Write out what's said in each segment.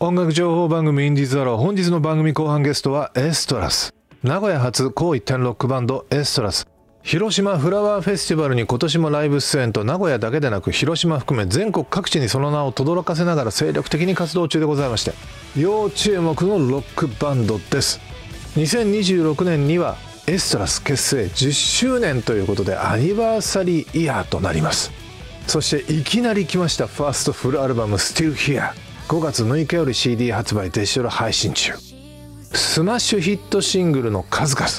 音楽情報番組インディーズアロー、本日の番組後半ゲストはエストラス。名古屋発高一点ロックバンドエストラス。広島フラワーフェスティバルに今年もライブ出演と、名古屋だけでなく広島含め全国各地にその名を轟かせながら精力的に活動中でございまして、要注目のロックバンドです。2026年にはエストラス結成10周年ということでアニバーサリーイヤーとなります。そしていきなり来ましたファーストフルアルバム Still Here。 5月6日より CD 発売、デジタル配信中。スマッシュヒットシングルの数々、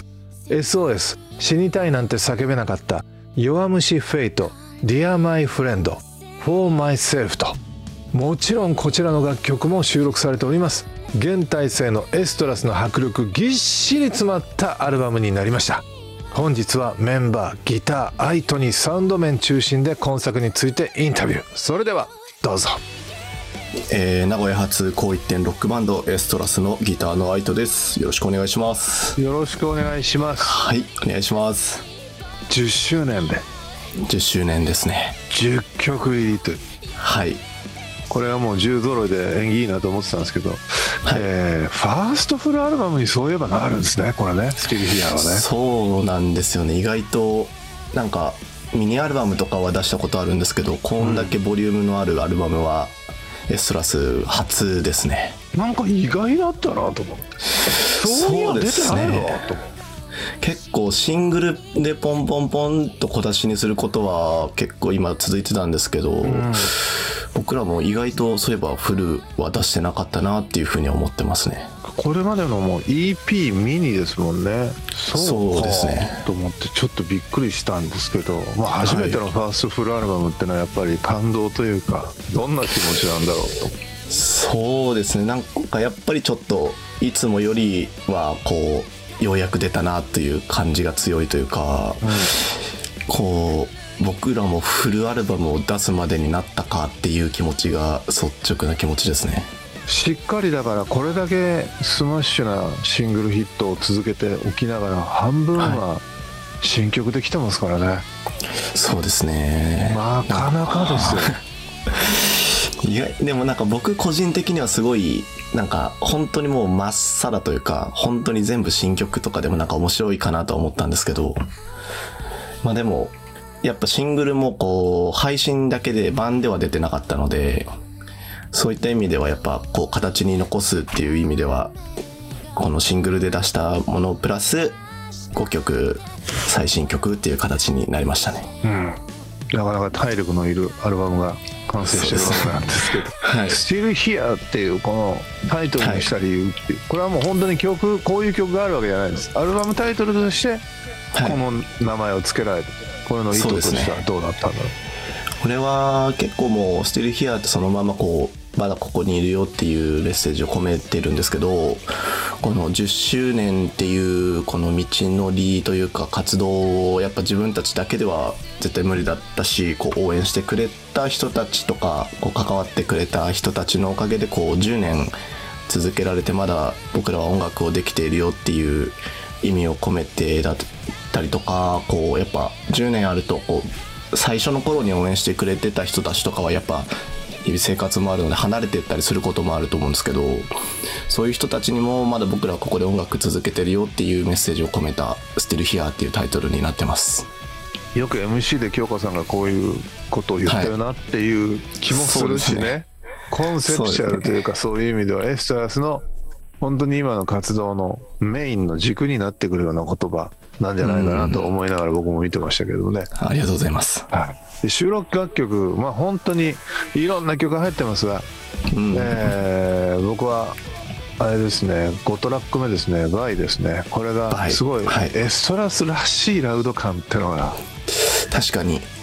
SOS、 死にたいなんて叫べなかった、弱虫フェイト、 Dear My Friend、 For Myself と、もちろんこちらの楽曲も収録されております。現体制のエストラスの迫力ぎっしり詰まったアルバムになりました。本日はメンバー、ギター、アイトにサウンド面中心で今作についてインタビュー。それではどうぞ。 名古屋発高一点ロックバンドエストラスのギターのアイトです。よろしくお願いします。 よろしくお願いします。 はい、お願いします。 10周年で 10周年ですね。 10曲入りという。 はい、 これはもう10揃いで縁起いいなと思ってたんですけど、はい、ファーストフルアルバムにそういえばなるんですね、これね、スティルヒアはね。 そうなんですよね。意外となんかミニアルバムとかは出したことあるんですけど、こんだけボリュームのあるアルバムはエストラス初ですね。 なんか意外だったなと思って、そういや出てないのと思って。 結構シングルでポンポンポンと小出しにすることは結構今続いてたんですけど、僕らも意外とそういえばフルは出してなかったなっていうふうに思ってますね。 これまでのもう EP ミニですもんね。 そうですねと思ってちょっとびっくりしたんですけど、初めてのファーストフルアルバムってのはやっぱり感動というか、どんな気持ちなんだろうと。 そうですね、なんかやっぱりちょっといつもよりはこうようやく出たなという感じが強いというか、こう僕らもフルアルバムを出すまでになったかっていう気持ちが率直な気持ちですね。 しっかりだからこれだけスマッシュなシングルヒットを続けておきながら、半分は新曲で来てますからね。 そうですね、 なかなかですよ。 いやでもなんか僕個人的にはすごいなんか本当にもうまっさらというか、本当に全部新曲とかでもなんか面白いかなと思ったんですけど、でもやっぱシングルもこう配信だけで版では出てなかったので、そういった意味ではやっぱこう形に残すっていう意味では、このシングルで出したものプラス5曲最新曲っていう形になりましたね。 なかなか体力のいるアルバムが完成してるわけなんですけど、Still Here っていうこのタイトルにした理由っていう、これはもう本当に曲、こういう曲があるわけじゃないです。アルバムタイトルとしてこの名前を付けられて、これの意図としてはどうだったんだろう。 これは結構もう Still Here ってそのままこうまだここにいるよっていうメッセージを込めてるんですけど、この10周年っていうこの道のりというか活動をやっぱ自分たちだけでは絶対無理だったし、こう応援してくれた人たちとかこう関わってくれた人たちのおかげでこう10年続けられて、まだ僕らは音楽をできているよっていう意味を込めてだったりとか、こうやっぱ10年あるとこう最初の頃に応援してくれてた人たちとかはやっぱ日々生活もあるので離れていったりすることもあると思うんですけど、そういう人たちにもまだ僕らはここで音楽続けてるよっていうメッセージを込めた Still Here っていうタイトルになってます。 よく MC で京子さんがこういうことを言ってるなっていう気もするしね、コンセプチュアルというか、そういう意味ではエストラスの本当に今の活動のメインの軸になってくるような言葉なんじゃないかなと思いながら僕も見てましたけどね。 ありがとうございます。 で収録楽曲、本当にいろんな曲入ってますが、僕はあれですね、5トラック目ですね、バイですね。これがすごいエストラスらしいラウド感ってのが確かに